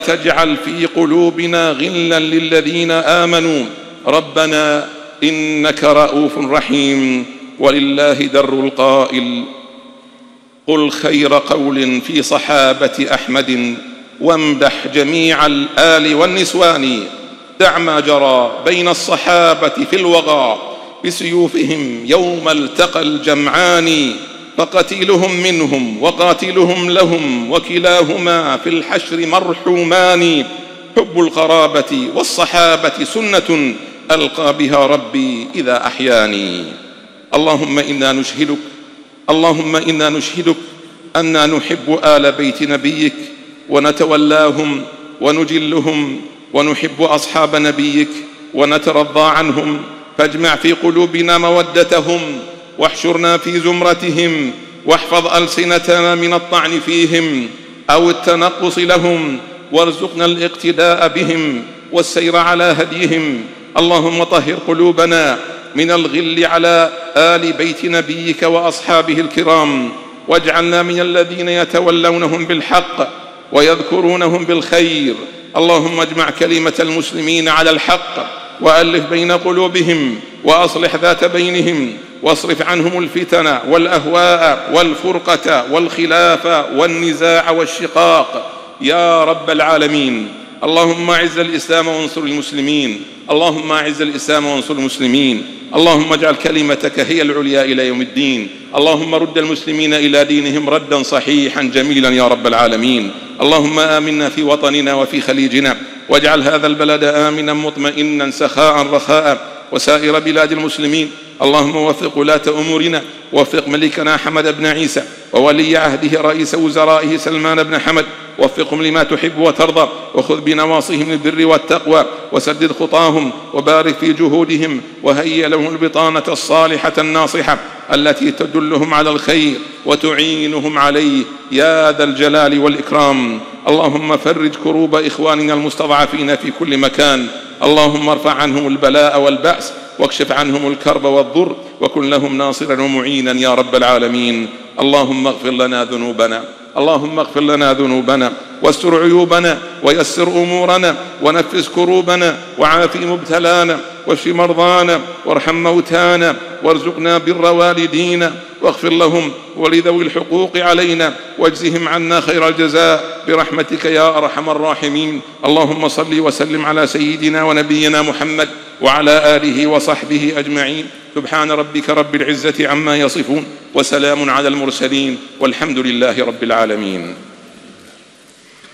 تجعل في قلوبنا غلا للذين آمنوا ربنا إنك رؤوف رحيم. ولله در القائل: قل خير قول في صحابة أحمد وامدح جميع الآل والنسوان. دع ما جرى بين الصحابة في الوغى بسيوفهم يوم التقى الجمعان، فقتيلهم منهم وقاتلهم لهم وكلاهما في الحشر مرحومان. حب القرابة والصحابة سنة ألقى بها ربي إذا أحياني. اللهم إنا نشهدك أننا نحب آل بيت نبيك ونتولاهم ونجلهم، ونحب أصحاب نبيك ونترضى عنهم، فاجمع في قلوبنا مودتهم واحشرنا في زمرتهم، واحفظ ألسنتنا من الطعن فيهم أو التنقص لهم، وارزقنا الاقتداء بهم والسير على هديهم. اللهم طهر قلوبنا من الغل على آل بيت نبيك وأصحابه الكرام، واجعلنا من الذين يتولونهم بالحق ويذكرونهم بالخير. اللهم اجمع كلمة المسلمين على الحق وألف بين قلوبهم وأصلح ذات بينهم، واصرف عنهم الفتن والأهواء والفرقة والخلاف والنزاع والشقاق يا رب العالمين. اللهم أعز الإسلام وانصر المسلمين، اللهم أعز الإسلام وانصر المسلمين. اللهم اجعل كلمتك هي العليا إلى يوم الدين. اللهم رد المسلمين إلى دينهم ردا صحيحا جميلا يا رب العالمين. اللهم آمنا في وطننا وفي خليجنا، واجعل هذا البلد آمنا مطمئنا سخاء رخاء وسائر بلاد المسلمين. اللهم وفق ولاة أمورنا، وفق ملكنا حمد بن عيسى وولي عهده رئيس وزرائه سلمان بن حمد، وفقهم لما تحب وترضى، وخذ بنواصيهم للبر والتقوى، وسدد خطاهم وبارك في جهودهم، وهيئ لهم البطانة الصالحة الناصحة التي تدلهم على الخير وتعينهم عليه يا ذا الجلال والإكرام. اللهم فرج كروب إخواننا المستضعفين في كل مكان. اللهم ارفع عنهم البلاء والبأس، واكشف عنهم الكرب والضر، وكن لهم ناصرا ومعينا يا رب العالمين. اللهم اغفر لنا ذنوبنا واستر عيوبنا ويسر أمورنا ونفس كروبنا وعافي مبتلانا واشف مرضانا وارحم موتانا وارزقنا بر والدينا، واغفر لهم ولذوي الحقوق علينا واجزهم عنا خير الجزاء برحمتك يا أرحم الراحمين. اللهم صل وسلم على سيدنا ونبينا محمد وعلى آله وصحبه أجمعين. سبحان ربك رب العزة عما يصفون، وسلام على المرسلين، والحمد لله رب العالمين.